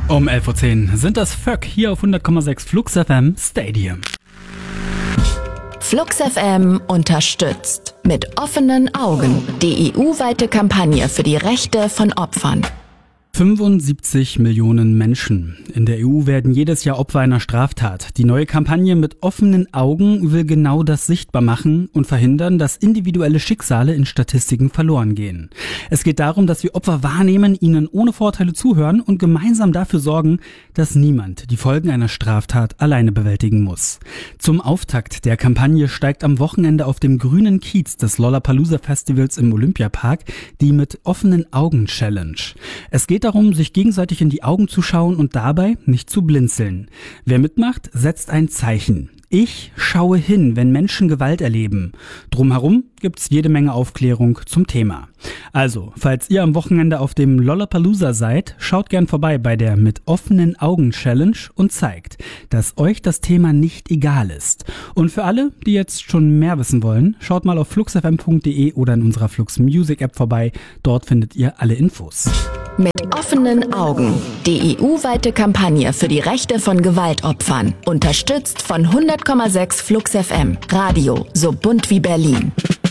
Um 11.10 Uhr sind das Föck hier auf 100,6 Flux FM Stadium. Flux FM unterstützt mit offenen Augen die EU-weite Kampagne für die Rechte von Opfern. 75 Millionen Menschen in der EU werden jedes Jahr Opfer einer Straftat. Die neue Kampagne mit offenen Augen will genau das sichtbar machen und verhindern, dass individuelle Schicksale in Statistiken verloren gehen. Es geht darum, dass wir Opfer wahrnehmen, ihnen ohne Vorteile zuhören und gemeinsam dafür sorgen, dass niemand die Folgen einer Straftat alleine bewältigen muss. Zum Auftakt der Kampagne steigt am Wochenende auf dem grünen Kiez des Lollapalooza Festivals im Olympiapark die mit offenen Augen Challenge. Es geht darum, sich gegenseitig in die Augen zu schauen und dabei nicht zu blinzeln. Wer mitmacht, setzt ein Zeichen. Ich schaue hin, wenn Menschen Gewalt erleben. Drumherum gibt's jede Menge Aufklärung zum Thema. Also, falls ihr am Wochenende auf dem Lollapalooza seid, schaut gern vorbei bei der mit offenen Augen Challenge und zeigt, dass euch das Thema nicht egal ist. Und für alle, die jetzt schon mehr wissen wollen, schaut mal auf fluxfm.de oder in unserer Flux Music App vorbei. Dort findet ihr alle Infos. Mit offenen Augen. Die EU-weite Kampagne für die Rechte von Gewaltopfern. Unterstützt von 100,6 Flux FM. Radio so bunt wie Berlin.